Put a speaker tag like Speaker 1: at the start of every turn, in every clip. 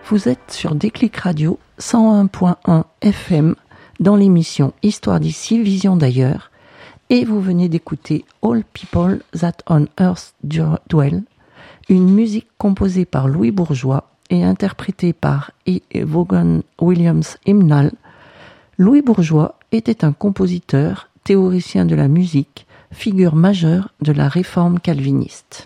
Speaker 1: Vous êtes sur Déclic Radio 101.1 FM dans l'émission Histoire d'ici, Vision d'ailleurs, et vous venez d'écouter All People That on Earth Dwell, une musique composée par Louis Bourgeois et interprétée par Vaughan Williams Hymnal. Louis Bourgeois était un compositeur, théoricien de la musique, figure majeure de la réforme calviniste.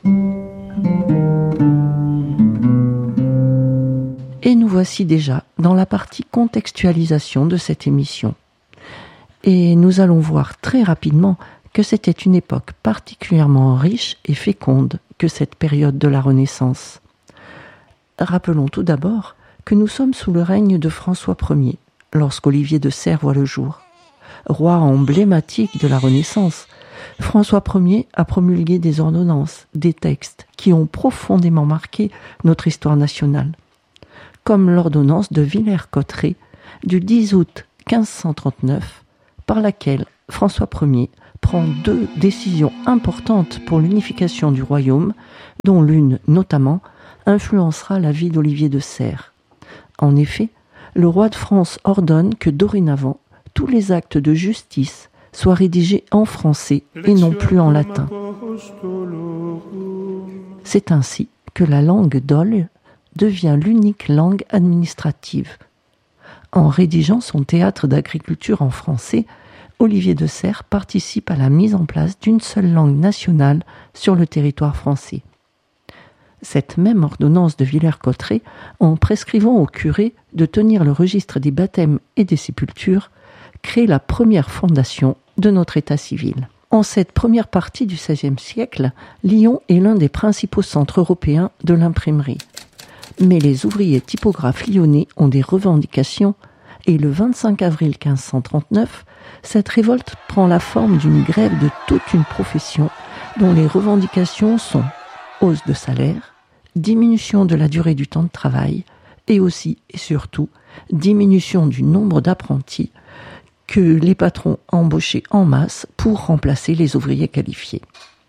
Speaker 1: Et nous voici déjà dans la partie contextualisation de cette émission. Et nous allons voir très rapidement que c'était une époque particulièrement riche et féconde que cette période de la Renaissance. Rappelons tout d'abord que nous sommes sous le règne de François Ier, lorsqu'Olivier de Serres voit le jour. Roi emblématique de la Renaissance, François Ier a promulgué des ordonnances, des textes qui ont profondément marqué notre histoire nationale, comme l'ordonnance de Villers-Cotterêts du 10 août 1539, par laquelle François Ier prend deux décisions importantes pour l'unification du royaume, dont l'une, notamment, influencera la vie d'Olivier de Serres. En effet, le roi de France ordonne que dorénavant, tous les actes de justice soient rédigés en français et non plus en latin. C'est ainsi que la langue d'Oll devient l'unique langue administrative. En rédigeant son théâtre d'agriculture en français, Olivier de Serres participe à la mise en place d'une seule langue nationale sur le territoire français. Cette même ordonnance de Villers-Cotterêts, en prescrivant aux curés de tenir le registre des baptêmes et des sépultures, crée la première fondation de notre état civil. En cette première partie du XVIe siècle, Lyon est l'un des principaux centres européens de l'imprimerie. Mais les ouvriers typographes lyonnais ont des revendications et le 25 avril 1539, cette révolte prend la forme d'une grève de toute une profession dont les revendications sont hausse de salaire, diminution de la durée du temps de travail et aussi et surtout diminution du nombre d'apprentis que les patrons embauchaient en masse pour remplacer les ouvriers qualifiés.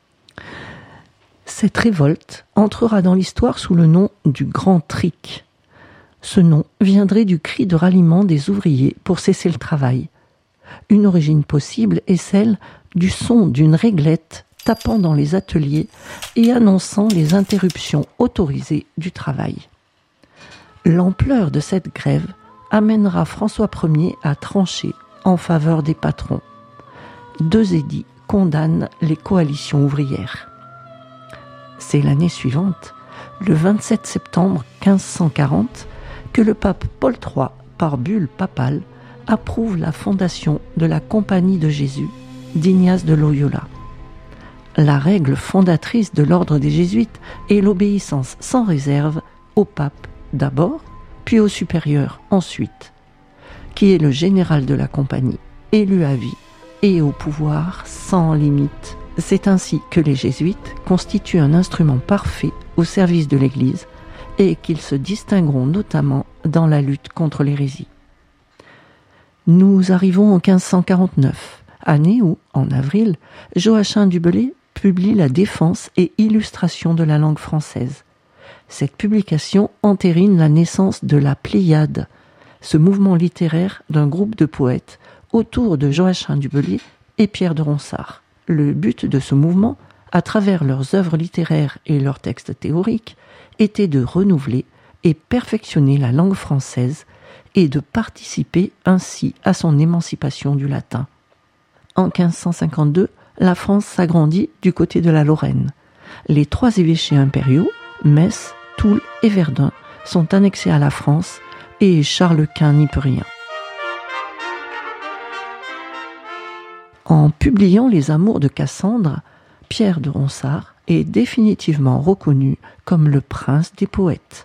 Speaker 1: Cette révolte entrera dans l'histoire sous le nom du Grand Tric. Ce nom viendrait du cri de ralliement des ouvriers pour cesser le travail. Une origine possible est celle du son d'une réglette tapant dans les ateliers et annonçant les interruptions autorisées du travail. L'ampleur de cette grève amènera François Ier à trancher en faveur des patrons. Deux édits condamnent les coalitions ouvrières. C'est l'année suivante, le 27 septembre 1540, que le pape Paul III, par bulle papale, approuve la fondation de la Compagnie de Jésus d'Ignace de Loyola. La règle fondatrice de l'ordre des Jésuites est l'obéissance sans réserve au pape d'abord, puis au supérieur ensuite, qui est le général de la Compagnie, élu à vie et au pouvoir sans limite. C'est ainsi que les jésuites constituent un instrument parfait au service de l'Église et qu'ils se distingueront notamment dans la lutte contre l'hérésie. Nous arrivons en 1549, année où, en avril, Joachim du Bellay publie la défense et illustration de la langue française. Cette publication entérine la naissance de la Pléiade, ce mouvement littéraire d'un groupe de poètes autour de Joachim du Bellay et Pierre de Ronsard. Le but de ce mouvement, à travers leurs œuvres littéraires et leurs textes théoriques, était de renouveler et perfectionner la langue française et de participer ainsi à son émancipation du latin. En 1552, la France s'agrandit du côté de la Lorraine. Les trois évêchés impériaux, Metz, Toul et Verdun, sont annexés à la France et Charles Quint n'y peut rien. En publiant Les Amours de Cassandre, Pierre de Ronsard est définitivement reconnu comme le prince des poètes.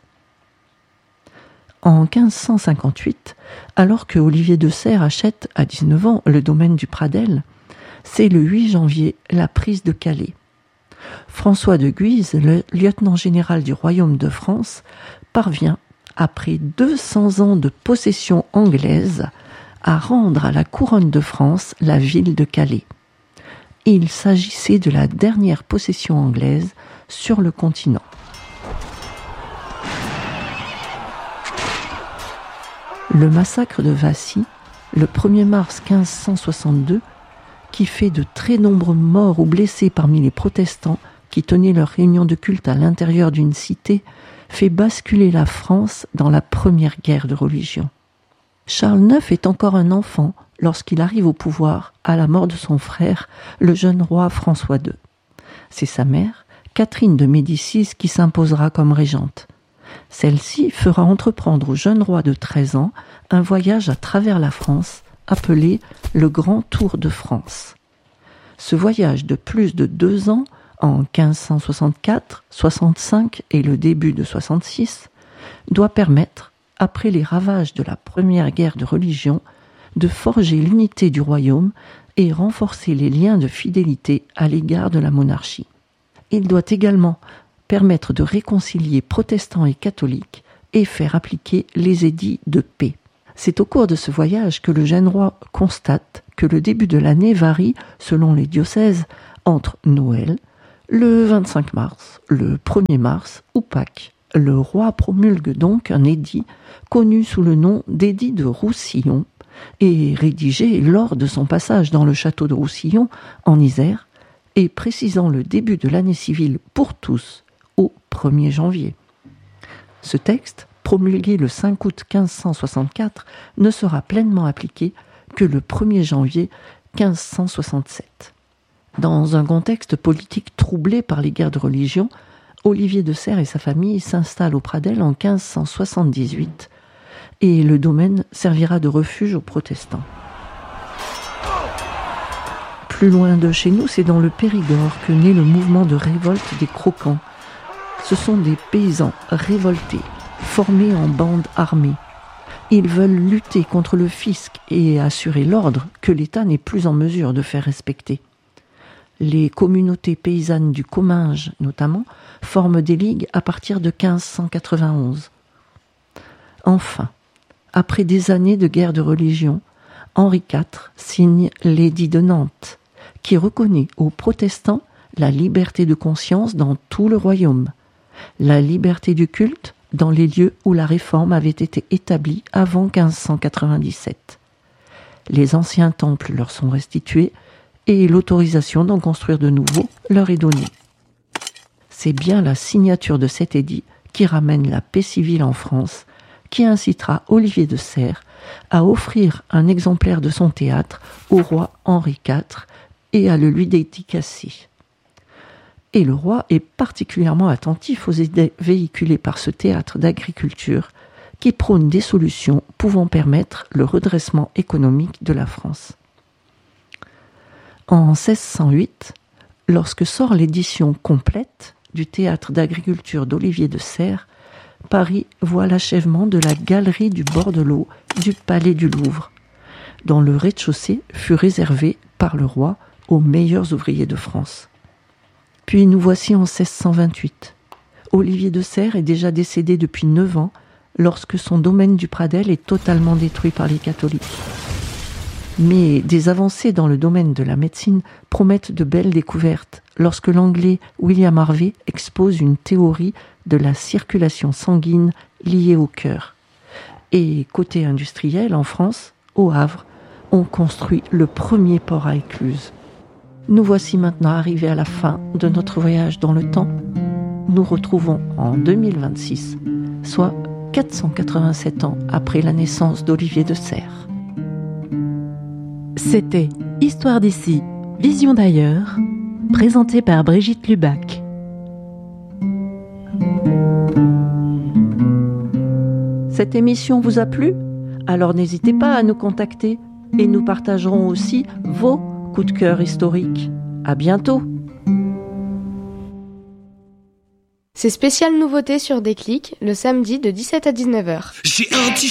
Speaker 1: En 1558, alors que Olivier de Serres achète à 19 ans le domaine du Pradel, c'est le 8 janvier la prise de Calais. François de Guise, le lieutenant général du royaume de France, parvient, après 200 ans de possession anglaise, à rendre à la couronne de France la ville de Calais. Il s'agissait de la dernière possession anglaise sur le continent. Le massacre de Vassy, le 1er mars 1562, qui fait de très nombreux morts ou blessés parmi les protestants qui tenaient leur réunion de culte à l'intérieur d'une cité, fait basculer la France dans la première guerre de religion. Charles IX est encore un enfant lorsqu'il arrive au pouvoir à la mort de son frère, le jeune roi François II. C'est sa mère, Catherine de Médicis, qui s'imposera comme régente. Celle-ci fera entreprendre au jeune roi de 13 ans un voyage à travers la France appelé le Grand Tour de France. Ce voyage de plus de 2 ans, en 1564, 65 et le début de 66, doit permettre, après les ravages de la première guerre de religion, de forger l'unité du royaume et renforcer les liens de fidélité à l'égard de la monarchie. Il doit également permettre de réconcilier protestants et catholiques et faire appliquer les édits de paix. C'est au cours de ce voyage que le jeune roi constate que le début de l'année varie, selon les diocèses, entre Noël, le 25 mars, le 1er mars ou Pâques. Le roi promulgue donc un édit connu sous le nom d'édit de Roussillon et rédigé lors de son passage dans le château de Roussillon en Isère et précisant le début de l'année civile pour tous au 1er janvier. Ce texte, promulgué le 5 août 1564, ne sera pleinement appliqué que le 1er janvier 1567. Dans un contexte politique troublé par les guerres de religion, Olivier de Serres et sa famille s'installent au Pradel en 1578 et le domaine servira de refuge aux protestants. Plus loin de chez nous, c'est dans le Périgord que naît le mouvement de révolte des Croquants. Ce sont des paysans révoltés, formés en bandes armées. Ils veulent lutter contre le fisc et assurer l'ordre que l'État n'est plus en mesure de faire respecter. Les communautés paysannes du Comminges, notamment, forment des ligues à partir de 1591. Enfin, après des années de guerre de religion, Henri IV signe l'édit de Nantes, qui reconnaît aux protestants la liberté de conscience dans tout le royaume, la liberté du culte dans les lieux où la réforme avait été établie avant 1597. Les anciens temples leur sont restitués et l'autorisation d'en construire de nouveaux leur est donnée. C'est bien la signature de cet édit qui ramène la paix civile en France, qui incitera Olivier de Serres à offrir un exemplaire de son théâtre au roi Henri IV et à le lui dédicacer. Et le roi est particulièrement attentif aux idées véhiculées par ce théâtre d'agriculture qui prône des solutions pouvant permettre le redressement économique de la France. En 1608, lorsque sort l'édition complète du théâtre d'agriculture d'Olivier de Serres, Paris voit l'achèvement de la galerie du bord de l'eau du Palais du Louvre, dont le rez-de-chaussée fut réservé par le roi aux meilleurs ouvriers de France. Puis nous voici en 1628. Olivier de Serres est déjà décédé depuis 9 ans lorsque son domaine du Pradel est totalement détruit par les catholiques. Mais des avancées dans le domaine de la médecine promettent de belles découvertes lorsque l'anglais William Harvey expose une théorie de la circulation sanguine liée au cœur. Et côté industriel, en France, au Havre, on construit le premier port à écluse. Nous voici maintenant arrivés à la fin de notre voyage dans le temps. Nous retrouvons en 2026, soit 487 ans après la naissance d'Olivier de Serres.
Speaker 2: C'était Histoire d'ici, Vision d'ailleurs, présenté par Brigitte Lubac.
Speaker 1: Cette émission vous a plu ? Alors n'hésitez pas à nous contacter et nous partagerons aussi vos coups de cœur historiques. À bientôt.
Speaker 3: C'est spécial nouveauté sur Déclic, le samedi de 17 à 19h.
Speaker 4: J'ai un